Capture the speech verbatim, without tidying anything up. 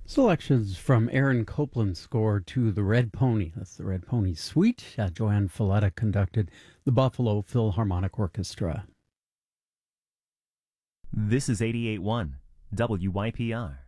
Selections from Aaron Copland's score to The Red Pony. That's the Red Pony Suite. Uh, Joanne Falletta conducted the Buffalo Philharmonic Orchestra. This is eighty-eight point one W Y P R.